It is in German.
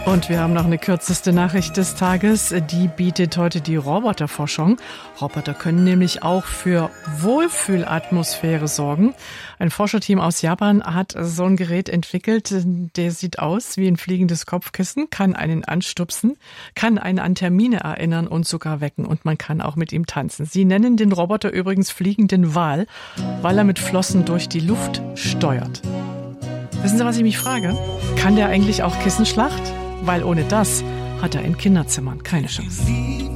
Und wir haben noch eine kürzeste Nachricht des Tages. Die bietet heute die Roboterforschung. Roboter können nämlich auch für Wohlfühlatmosphäre sorgen. Ein Forscherteam aus Japan hat so ein Gerät entwickelt. Der sieht aus wie ein fliegendes Kopfkissen, kann einen anstupsen, kann einen an Termine erinnern und sogar wecken. Und man kann auch mit ihm tanzen. Sie nennen den Roboter übrigens fliegenden Wal, weil er mit Flossen durch die Luft steuert. Wissen Sie, was ich mich frage? Kann der eigentlich auch Kissenschlacht? Weil ohne das hat er in Kinderzimmern keine Chance.